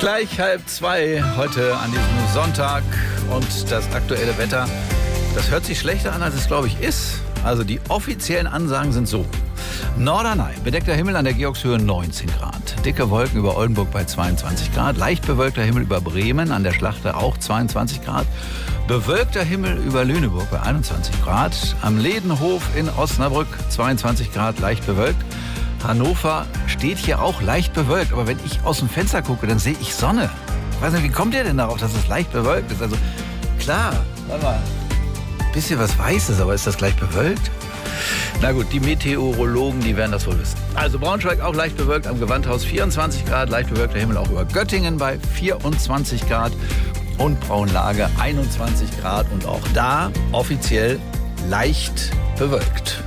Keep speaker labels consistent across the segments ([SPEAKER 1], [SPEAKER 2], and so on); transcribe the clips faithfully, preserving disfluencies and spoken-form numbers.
[SPEAKER 1] Gleich halb zwei heute an diesem Sonntag und das aktuelle Wetter, das hört sich schlechter an, als es glaube ich ist. Also die offiziellen Ansagen sind so. Norderney, bedeckter Himmel an der Georgshöhe neunzehn Grad. Dicke Wolken über Oldenburg bei zweiundzwanzig Grad. Leicht bewölkter Himmel über Bremen, an der Schlachte auch zweiundzwanzig Grad. Bewölkter Himmel über Lüneburg bei einundzwanzig Grad. Am Ledenhof in Osnabrück zweiundzwanzig Grad, leicht bewölkt. Hannover steht hier auch leicht bewölkt. Aber wenn ich aus dem Fenster gucke, dann sehe ich Sonne. Ich weiß nicht, wie kommt ihr denn darauf, dass es leicht bewölkt ist? Also klar, warte mal. Bisschen was Weißes, aber ist das gleich bewölkt? Na gut, die Meteorologen, die werden das wohl wissen. Also Braunschweig auch leicht bewölkt, am Gewandhaus vierundzwanzig Grad, leicht bewölkter Himmel auch über Göttingen bei vierundzwanzig Grad und Braunlage einundzwanzig Grad und auch da offiziell leicht bewölkt.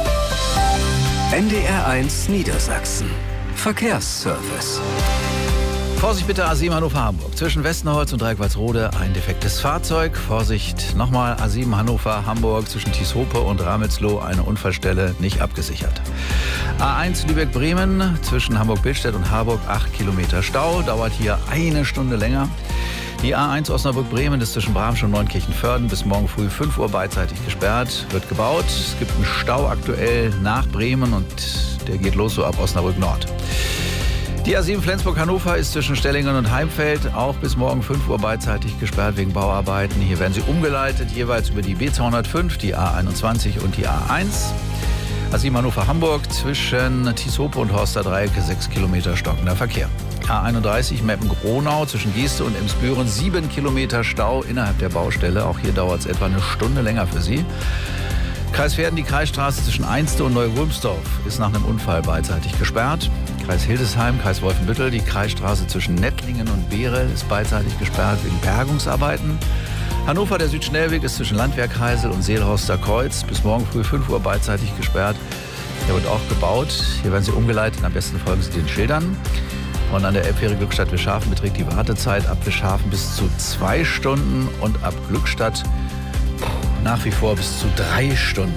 [SPEAKER 2] N D R eins Niedersachsen. Verkehrsservice.
[SPEAKER 1] Vorsicht bitte A sieben Hannover-Hamburg. Zwischen Westenholz und Dreiquartsrode ein defektes Fahrzeug. Vorsicht nochmal A sieben Hannover-Hamburg. Zwischen Tieshope und Ramelsloh eine Unfallstelle nicht abgesichert. A eins Lübeck-Bremen. Zwischen Hamburg-Billstedt und Harburg acht Kilometer Stau. Dauert hier eine Stunde länger. Die A eins Osnabrück-Bremen ist zwischen Bramsch und Neunkirchen-Vörden bis morgen früh fünf Uhr beidseitig gesperrt. Wird gebaut. Es gibt einen Stau aktuell nach Bremen und der geht los so ab Osnabrück-Nord. Die A sieben Flensburg-Hannover ist zwischen Stellingen und Heimfeld auch bis morgen fünf Uhr beidseitig gesperrt wegen Bauarbeiten. Hier werden sie umgeleitet, jeweils über die B zweihundertfünf, die A einundzwanzig und die A eins. A sieben Hannover-Hamburg zwischen Tieshope und Horster Dreiecke sechs Kilometer stockender Verkehr. A einunddreißig Meppen-Gronau zwischen Geeste und Emsbüren sieben Kilometer Stau innerhalb der Baustelle. Auch hier dauert es etwa eine Stunde länger für Sie. Kreis Verden, die Kreisstraße zwischen Einste und Neu-Wulmsdorf ist nach einem Unfall beidseitig gesperrt. Kreis Hildesheim, Kreis Wolfenbüttel, die Kreisstraße zwischen Nettlingen und Behrel ist beidseitig gesperrt wegen Bergungsarbeiten. Hannover, der Südschnellweg ist zwischen Landwehr Kaisel und Seelhorster Kreuz bis morgen früh fünf Uhr beidseitig gesperrt. Der wird auch gebaut. Hier werden Sie umgeleitet. Am besten folgen Sie den Schildern. Und an der Elbfähre Glückstadt-Wischhafen beträgt die Wartezeit ab Wischhafen bis zu zwei Stunden und ab Glückstadt nach wie vor bis zu drei Stunden.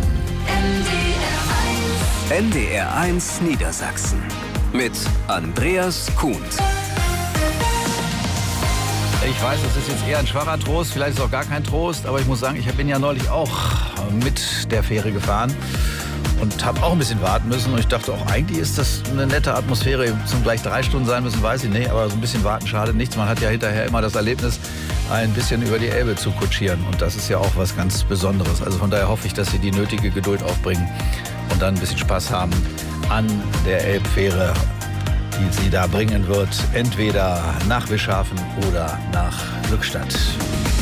[SPEAKER 2] N D R eins Niedersachsen mit Andreas Kuhn.
[SPEAKER 1] Ich weiß, das ist jetzt eher ein schwacher Trost, vielleicht ist es auch gar kein Trost, aber ich muss sagen, ich bin ja neulich auch mit der Fähre gefahren und habe auch ein bisschen warten müssen und ich dachte auch, eigentlich ist das eine nette Atmosphäre, zum gleich drei Stunden sein müssen, weiß ich nicht, aber so ein bisschen warten schadet nichts. Man hat ja hinterher immer das Erlebnis, ein bisschen über die Elbe zu kutschieren und das ist ja auch was ganz Besonderes. Also von daher hoffe ich, dass Sie die nötige Geduld aufbringen und dann ein bisschen Spaß haben an der Elbfähre, die Sie da bringen wird, entweder nach Wischhafen oder nach Glückstadt.